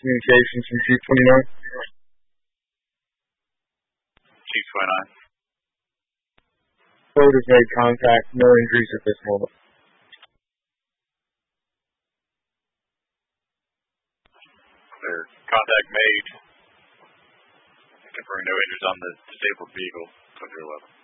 communications from Chief 29. Chief 29. Boat has made contact. No injuries at this moment. Clear. Contact made. Confirming no injuries on the disabled vehicle. 2011.